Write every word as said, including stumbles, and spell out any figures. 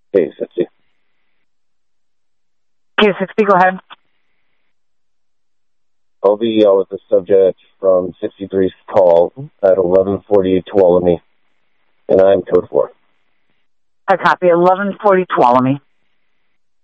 K sixty. K sixty, go ahead. I'll be uh, with the subject from sixty-three's call at eleven forty Tuolumne, and I'm code four. I copy eleven forty Tuolumne.